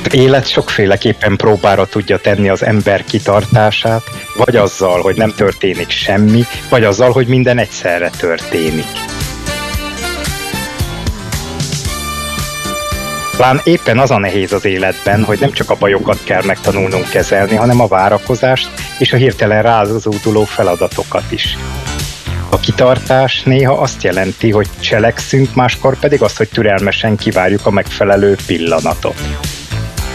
Az élet sokféleképpen próbára tudja tenni az ember kitartását, vagy azzal, hogy nem történik semmi, vagy azzal, hogy minden egyszerre történik. Talán éppen az a nehéz az életben, hogy nem csak a bajokat kell megtanulnunk kezelni, hanem a várakozást és a hirtelen rázóduló feladatokat is. A kitartás néha azt jelenti, hogy cselekszünk, máskor pedig azt, hogy türelmesen kivárjuk a megfelelő pillanatot.